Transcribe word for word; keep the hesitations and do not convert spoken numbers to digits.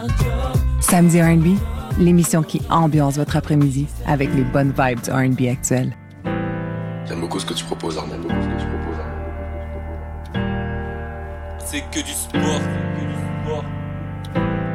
Samedi R and B, l'émission qui ambiance votre après-midi avec les bonnes vibes du R and B actuel. J'aime beaucoup ce que tu proposes, Arnaud. J'aime beaucoup ce que tu proposes, Arnaud. C'est que du sport, c'est que du sport.